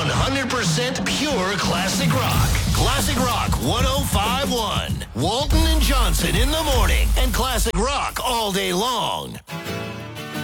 100% pure classic rock. Classic Rock 105.1. Walton and Johnson in the morning and classic rock all day long.